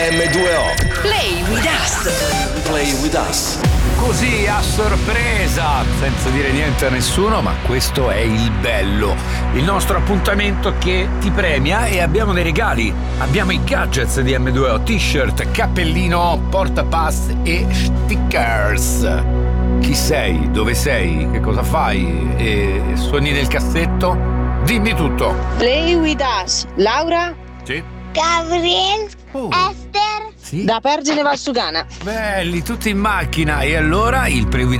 M2O. Play with us. Play with us. Così a sorpresa, senza dire niente a nessuno, ma questo è il bello. Il nostro appuntamento che ti premia e abbiamo dei regali. Abbiamo i gadgets di M2O, t-shirt, cappellino, portapass e stickers. Chi sei? Dove sei? Che cosa fai? E suoni nel cassetto? Dimmi tutto. Play with us. Laura? Sì. Gabriel, Esther, Sì. Da Pergine Valsugana. Belli, tutti in macchina. E allora il Play with